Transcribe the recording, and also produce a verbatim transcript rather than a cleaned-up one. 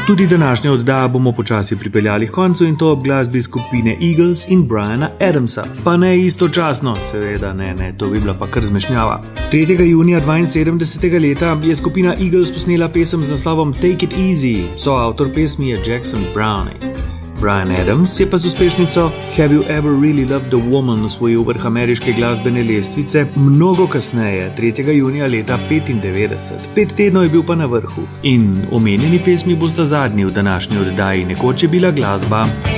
Tudi današnjo oddajo bomo počasi pripeljali k koncu in to ob glasbi skupine Eagles in Briana Adamsa. Pa ne istočasno, seveda ne, ne, to bi bila pa kar zmešnjava. tretjega junija dvainsedemdesetega leta je skupina Eagles posnela pesem z naslovom Take It Easy, soavtor pesmi je Jackson Browning. Brian Adams je pa z uspešnico Have You Ever Really Loved a Woman osvojil vrh ameriške glasbene lestvice mnogo kasneje, tretjega junija leta petindevetdeset. Pet tednov je bil pa na vrhu. In omenjeni pesmi bosta zadnji v današnji oddaji, nekoč je bila glasba